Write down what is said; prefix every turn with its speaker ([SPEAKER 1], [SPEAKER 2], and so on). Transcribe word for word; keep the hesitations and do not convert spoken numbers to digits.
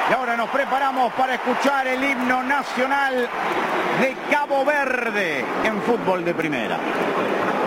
[SPEAKER 1] Y ahora nos preparamos para escuchar el himno nacional de Cabo Verde en fútbol de primera.